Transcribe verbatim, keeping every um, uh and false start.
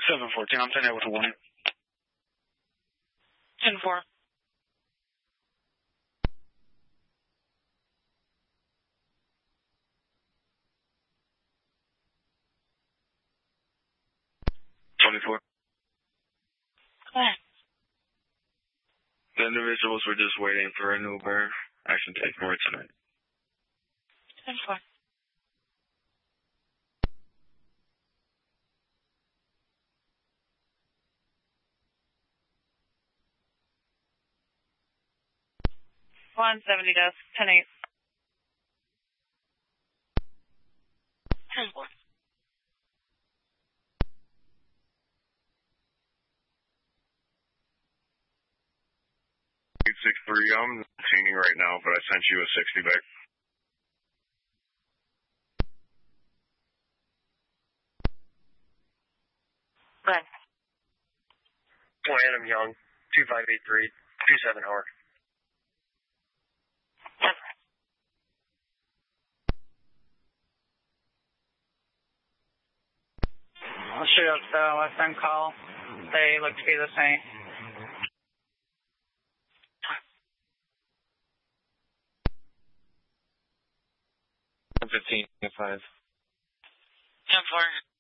seven fourteen, I'm ten eight with a warning. ten four. twenty-four. Go ahead. The individuals were just waiting for an Uber. Action taken more tonight. ten four. one seventy desk, ten eight. ten four. eight six three, I'm maintaining right now, but I sent you a sixty back. Go ahead. Adam Young, two five eight three, two seven hour. I'll shoot up the left end call. They look to be the same. fifteen, five. ten four.